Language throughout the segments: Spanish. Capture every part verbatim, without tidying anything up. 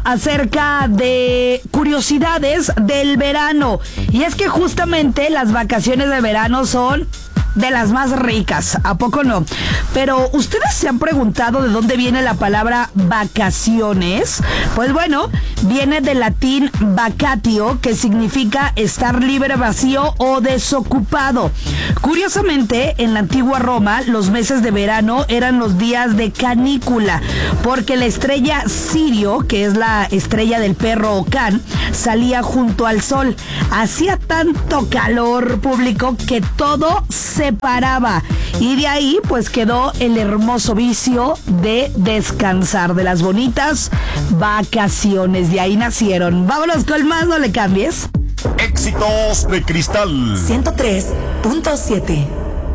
acerca de curiosidades del verano. Y es que justamente las vacaciones de verano son de las más ricas, ¿a poco no? Pero ¿ustedes se han preguntado de dónde viene la palabra vacaciones? Pues bueno, viene del latín vacatio, que significa estar libre, vacío o desocupado. Curiosamente, en la antigua Roma, los meses de verano eran los días de canícula, porque la estrella Sirio, que es la estrella del perro o can, salía junto al sol. Hacía tanto calor público que todo se paraba, y de ahí pues quedó el hermoso vicio de descansar, de las bonitas vacaciones. De ahí nacieron. Vámonos con más, no le cambies. Éxitos de Cristal ciento tres punto siete.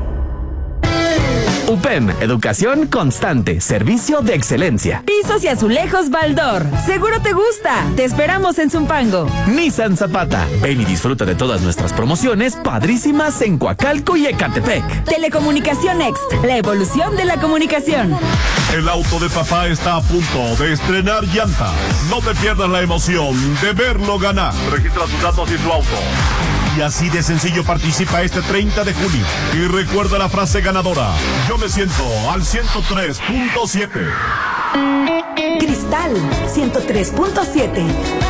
U P E M, educación constante, servicio de excelencia. Pisos y azulejos Baldor. Seguro te gusta. Te esperamos en Zumpango. Nissan Zapata. Ven y disfruta de todas nuestras promociones padrísimas en Coacalco y Ecatepec. Telecomunicación Next, la evolución de la comunicación. El auto de papá está a punto de estrenar llantas. No te pierdas la emoción de verlo ganar. Registra tus datos y tu auto. Y así de sencillo participa este treinta de junio. Y recuerda la frase ganadora: yo me siento al ciento tres punto siete. Cristal ciento tres punto siete.